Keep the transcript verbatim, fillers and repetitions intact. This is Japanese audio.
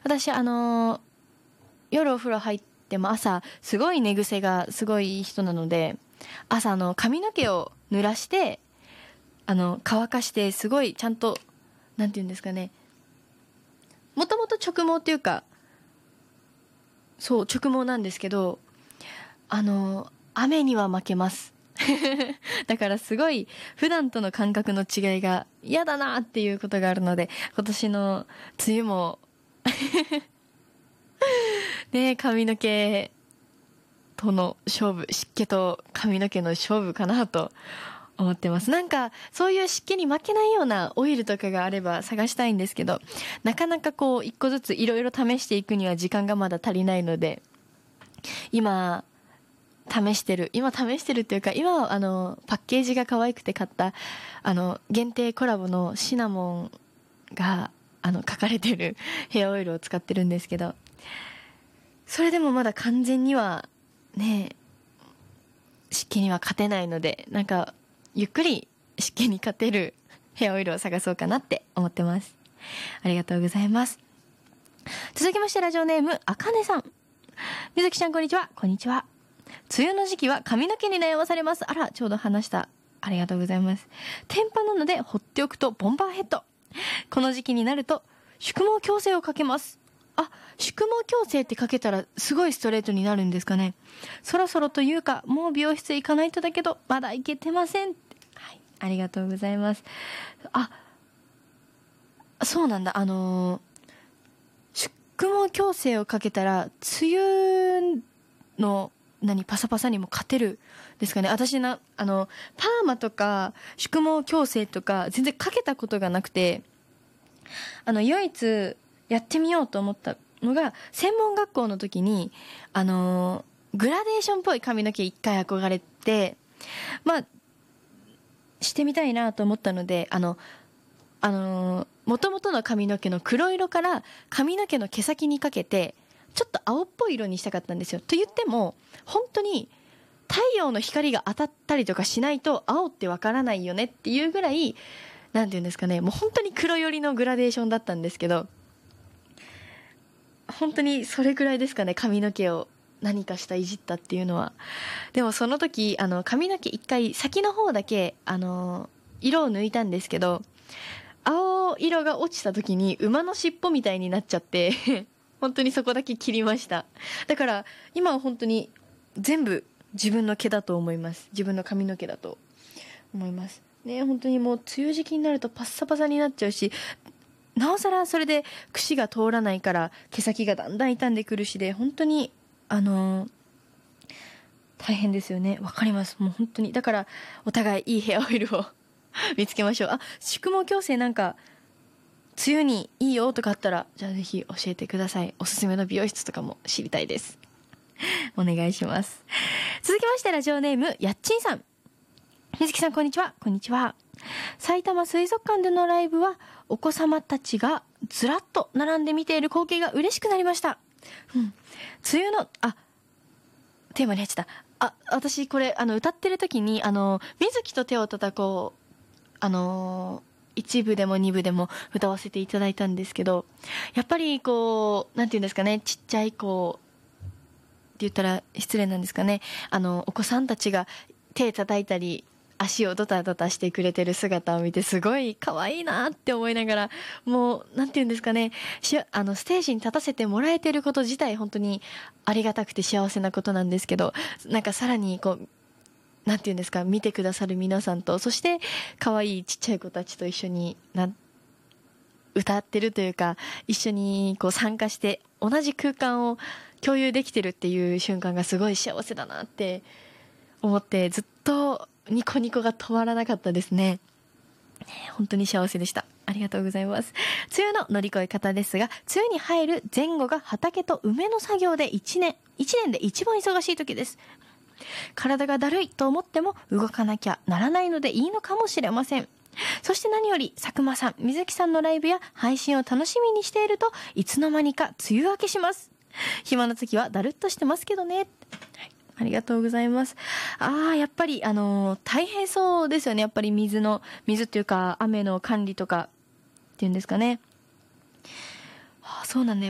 私、あのー、夜お風呂入っても朝、すごい寝癖がすごいいい人なので、朝、あの、髪の毛を濡らして、あの、乾かして、すごいちゃんと、なんて言うんですかね。もともと直毛っていうか、そう、直毛なんですけど、あの、雨には負けます。だからすごい普段との感覚の違いが嫌だなっていうことがあるので、今年の梅雨もね、髪の毛との勝負、湿気と髪の毛の勝負かなと思ってます。なんかそういう湿気に負けないようなオイルとかがあれば探したいんですけど、なかなかこう一個ずついろいろ試していくには時間がまだ足りないので、今試してる。今試してるっていうか、今はあの、パッケージが可愛くて買った、あの、限定コラボのシナモンが、あの、書かれてるヘアオイルを使ってるんですけど、それでもまだ完全には、ね、湿気には勝てないので、なんか、ゆっくり湿気に勝てるヘアオイルを探そうかなって思ってます。ありがとうございます。続きましてラジオネーム、あかねさん。みずきちゃんこんにちは。こんにちは。梅雨の時期は髪の毛に悩まされます。あら、ちょうど話した。ありがとうございます。天パなので放っておくとボンバーヘッド。この時期になると宿毛矯正をかけます。あ、宿毛矯正ってかけたらすごいストレートになるんですかね。そろそろというか、もう美容室行かないとだけど、まだ行けてません。はい、ありがとうございます。あ、そうなんだ。あのー、宿毛矯正をかけたら、梅雨の何パサパサにも勝てるですかね。私な、あの、パーマとか、宿毛矯正とか、全然かけたことがなくて、あの、唯一やってみようと思ったのが、専門学校の時に、あの、グラデーションっぽい髪の毛一回憧れて、まあ、してみたいなと思ったので、あの、あの、元々の髪の毛の黒色から髪の毛の毛先にかけて、ちょっと青っぽい色にしたかったんですよ。と言っても、本当に太陽の光が当たったりとかしないと青ってわからないよねっていうぐらい、なんていうんですかね、もう本当に黒寄りのグラデーションだったんですけど、本当にそれぐらいですかね、髪の毛を何かしたいじったっていうのは。でもその時、あの、髪の毛一回先の方だけ、あの、色を抜いたんですけど、青色が落ちた時に馬の尻尾みたいになっちゃって本当にそこだけ切りました。だから今は本当に全部自分の毛だと思います。自分の髪の毛だと思います。ね、本当にもう梅雨時期になるとパッサパサになっちゃうし、なおさらそれで櫛が通らないから毛先がだんだん傷んでくるしで、本当にあのー、大変ですよね。わかります。もう本当に。だからお互いいいヘアオイルを見つけましょう。あ、宿毛矯正なんか、梅雨にいいよとかあったら、じゃあぜひ教えてください。おすすめの美容室とかも知りたいです。お願いします。続きましてラジオネーム、やっちんさん。みずきさんこんにちは。こんにちは。埼玉水族館でのライブは、お子様たちがずらっと並んで見ている光景が嬉しくなりました。うん。梅雨の、あ、テーマに入っちゃった。あ、私これ、あの、歌ってる時に、あの、水木と手を叩こう、あのー、一部でも二部でも歌わせていただいたんですけど、やっぱりこう、なんていうんですかね、ちっちゃい子って言ったら失礼なんですかね、あの、お子さんたちが手叩いたり、足をドタドタしてくれてる姿を見てすごい可愛いなって思いながら、もう、なんていうんですかね、しあの、ステージに立たせてもらえてること自体本当にありがたくて幸せなことなんですけど、なんかさらにこう、なんていうんですか、見てくださる皆さんと、そして、可愛いちっちゃい子たちと一緒にな、歌ってるというか、一緒にこう参加して、同じ空間を共有できてるっていう瞬間がすごい幸せだなって思って、ずっとニコニコが止まらなかったですね。本当に幸せでした。ありがとうございます。梅雨の乗り越え方ですが、梅雨に入る前後が畑と梅の作業で一年、一年で一番忙しい時です。体がだるいと思っても動かなきゃならないのでいいのかもしれません。そして何より佐久間さん、水木さんのライブや配信を楽しみにしているといつの間にか梅雨明けします。暇な時はだるっとしてますけどね。はい、ありがとうございます。ああ、やっぱりあのー、大変そうですよね。やっぱり水の水っていうか雨の管理とかっていうんですかね。あ、そうなんだ。